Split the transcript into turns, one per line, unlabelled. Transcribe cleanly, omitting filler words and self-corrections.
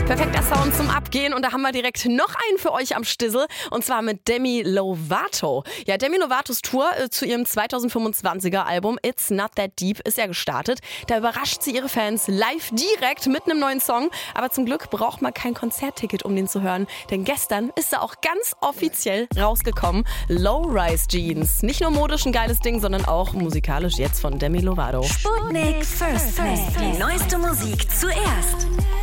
Perfekter Sound zum Abgehen und da haben wir direkt noch einen für euch am Stissel und zwar mit Demi Lovato. Ja, Demi Lovatos Tour zu ihrem 2025er Album It's Not That Deep ist ja gestartet. Da überrascht sie ihre Fans live direkt mit einem neuen Song. Aber zum Glück braucht man kein Konzertticket, um den zu hören. Denn gestern ist er auch ganz offiziell rausgekommen. Low-Rise Jeans. Nicht nur modisch ein geiles Ding, sondern auch musikalisch jetzt von Demi Lovato.
Sputnik First Play. Die neueste Musik zuerst.